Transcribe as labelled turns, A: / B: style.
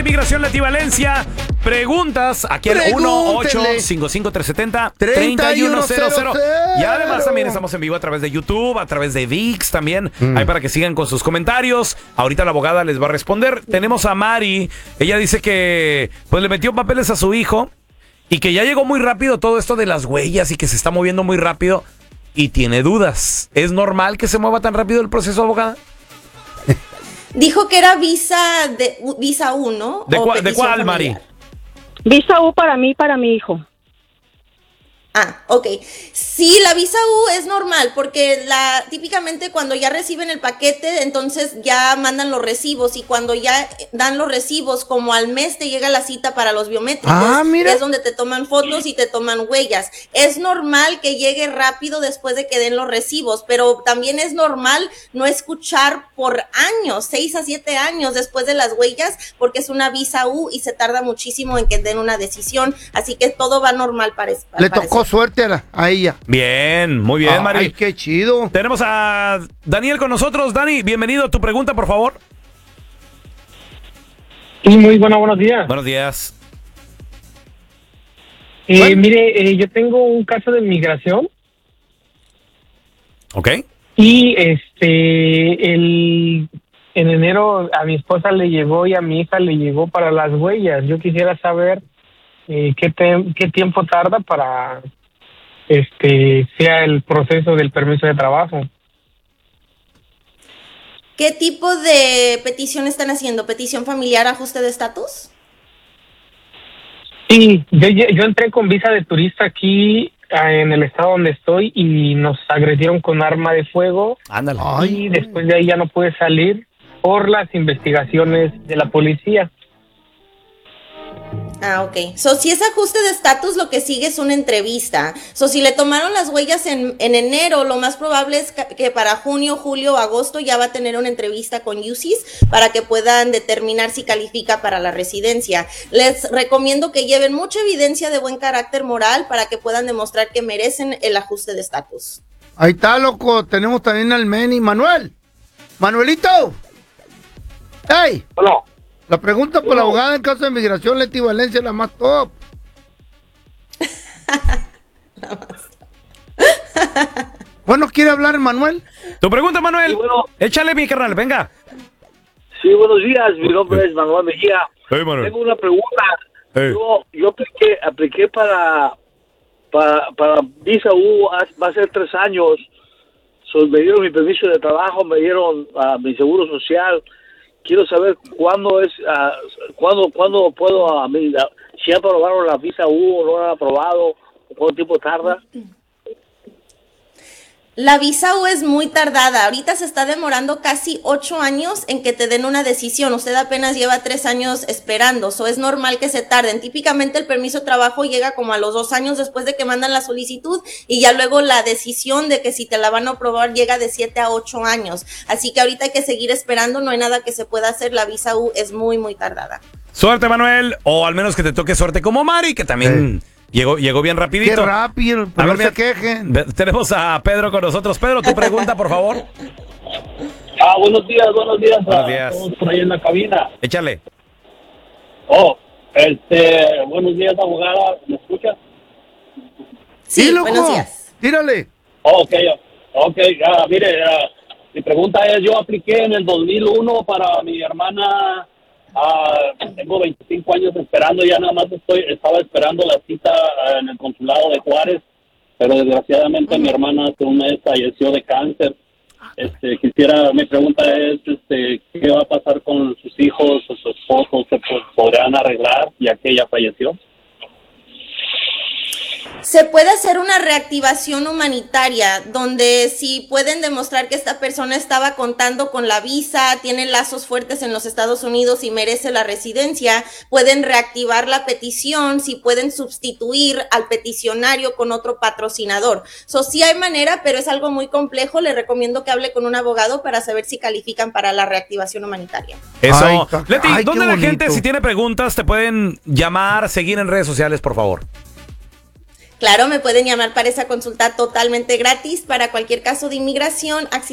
A: Inmigración Leti Valencia. Preguntas aquí al 1-855-370-3100. Y además también estamos en vivo a través de YouTube, a través de VIX también. Ahí para que sigan con sus comentarios. Ahorita la abogada les va a responder. Tenemos a Mari. Ella dice que pues le metió papeles a su hijo y que ya llegó muy rápido todo esto de las huellas y que se está moviendo muy rápido y tiene dudas. ¿Es normal que se mueva tan rápido el proceso, abogada?
B: Dijo que era visa U, ¿no?
A: ¿De cuál, Mari?
C: Visa U para mí y para mi hijo.
B: Ah, ok. Sí, la visa U es normal porque típicamente cuando ya reciben el paquete, entonces ya mandan los recibos y cuando ya dan los recibos, como al mes te llega la cita para los biométricos,
D: mira.
B: es donde te toman fotos y te toman huellas. Es normal que llegue rápido después de que den los recibos, pero también es normal no escuchar por años, 6 a 7 años después de las huellas, porque es una visa U y se tarda muchísimo en que den una decisión, así que todo va normal para
D: Le tocó suerte a ella.
A: Bien, muy bien, Mari.
D: Ay, qué chido.
A: Tenemos a Daniel con nosotros. Dani, bienvenido. Tu pregunta, por favor.
E: Sí, muy buenos días.
A: Buenos días.
E: Mire, yo tengo un caso de inmigración.
A: Ok.
E: Y en enero a mi esposa le llegó y a mi hija le llegó para las huellas. Yo quisiera saber qué tiempo tarda para sea el proceso del permiso de trabajo.
B: ¿Qué tipo de petición están haciendo? ¿Petición familiar, ajuste de estatus?
E: Sí, yo entré con visa de turista aquí en el estado donde estoy y nos agredieron con arma de fuego.
A: Ándale.
E: Y después de ahí ya no pude salir por las investigaciones de la policía.
B: Ah, ok. Si es ajuste de estatus, lo que sigue es una entrevista. Si le tomaron las huellas en enero, lo más probable es que para junio, julio o agosto ya va a tener una entrevista con UCIS para que puedan determinar si califica para la residencia. Les recomiendo que lleven mucha evidencia de buen carácter moral para que puedan demostrar que merecen el ajuste de estatus.
D: Ahí está, loco. Tenemos también al Meni. Manuelito. ¡Hey!
E: Hola.
D: La pregunta por la abogada en caso de inmigración, Leti Valencia, la más top. Bueno, ¿quiere hablar Manuel?
A: Tu pregunta, Manuel.
F: Sí, bueno.
A: Échale, mi carnal, venga.
F: Sí, buenos días. Mi nombre es Manuel Mejía.
A: Hey, Manuel.
F: Tengo una pregunta.
A: Hey.
F: Yo apliqué para visa U, va a ser 3 años. Me dieron mi permiso de trabajo, me dieron mi seguro social. Quiero saber cuándo puedo, si aprobaron la visa U o no la han aprobado, cuánto tiempo tarda.
B: La visa U es muy tardada. Ahorita se está demorando casi 8 años en que te den una decisión. Usted apenas lleva 3 años esperando. Es normal que se tarden. Típicamente el permiso de trabajo llega como a los 2 años después de que mandan la solicitud y ya luego la decisión de que si te la van a aprobar llega de 7 a 8 años. Así que ahorita hay que seguir esperando. No hay nada que se pueda hacer. La visa U es muy, muy tardada.
A: Suerte, Manuel. O al menos que te toque suerte como Mari, que también... Llegó bien rapidito.
D: Qué rápido,
A: A ver,
D: no se quejen.
A: Tenemos a Pedro con nosotros. Pedro, tu pregunta, por favor.
F: Buenos días.
A: Buenos días.
F: Todos por ahí en la cabina.
A: Échale.
F: Buenos días, abogada. ¿Me escuchas?
B: Sí,
D: loco.
B: buenos días.
D: Tírale.
F: Mire, mi pregunta es, yo apliqué en el 2001 para mi hermana. Tengo 25 años esperando, ya nada más estaba esperando la cita en el consulado de Juárez, pero desgraciadamente mi hermana hace un mes falleció de cáncer. Mi pregunta es, ¿qué va a pasar con sus hijos o su esposo? ¿Se podrán arreglar ya que ella falleció?
B: Se puede hacer una reactivación humanitaria donde si pueden demostrar que esta persona estaba contando con la visa, tiene lazos fuertes en los Estados Unidos y merece la residencia, pueden reactivar la petición, si pueden sustituir al peticionario con otro patrocinador. Sí hay manera, pero es algo muy complejo. Le recomiendo que hable con un abogado para saber si califican para la reactivación humanitaria.
A: Eso. Leti,
D: ay,
A: ¿dónde
D: qué
A: la
D: bonito.
A: gente, si tiene preguntas, te pueden llamar, seguir en redes sociales, por favor?
B: Claro, me pueden llamar para esa consulta totalmente gratis para cualquier caso de inmigración,